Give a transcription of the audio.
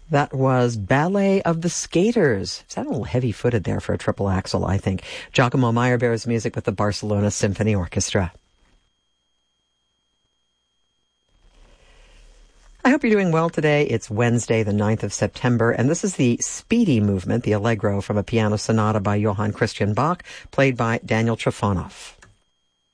That was Ballet of the Skaters. Is that a little heavy-footed there for a triple axel, I think. Giacomo Meyerbeer's music with the Barcelona Symphony Orchestra. I hope you're doing well today. It's Wednesday, the 9th of September, and this is the Speedy Movement, the Allegro from a piano sonata by Johann Christian Bach, played by Daniel Trifonov.